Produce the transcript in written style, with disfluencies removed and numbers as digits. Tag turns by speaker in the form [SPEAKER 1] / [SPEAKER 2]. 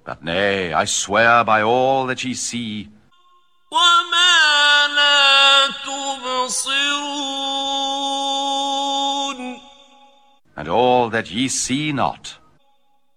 [SPEAKER 1] But nay, I swear by all that ye see,
[SPEAKER 2] وما لا تبصرون
[SPEAKER 1] and all that ye see not,